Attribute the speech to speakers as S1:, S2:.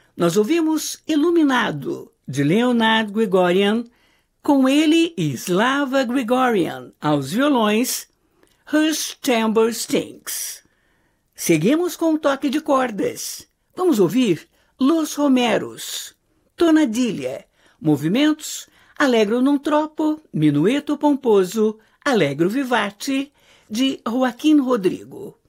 S1: Nós ouvimos Iluminado, de Leonard Grigorian, com ele e Slava Grigorian aos violões, Hush Timbre Stinks. Seguimos com o toque de cordas. Vamos ouvir Los Romeros, Tonadilha, movimentos, Allegro non troppo, Minueto pomposo, Allegro vivace, de Joaquim Rodrigo.